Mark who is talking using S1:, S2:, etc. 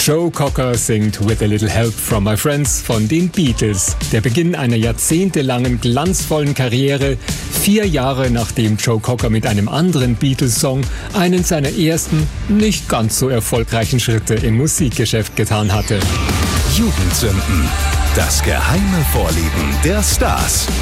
S1: Joe Cocker singt With a Little Help from My Friends von den Beatles. Der Beginn einer jahrzehntelangen, glanzvollen Karriere, 4 Jahre nachdem Joe Cocker mit einem anderen Beatles-Song einen seiner ersten, nicht ganz so erfolgreichen Schritte im Musikgeschäft getan hatte.
S2: Jugendsünden. Das geheime Vorlieben der Stars.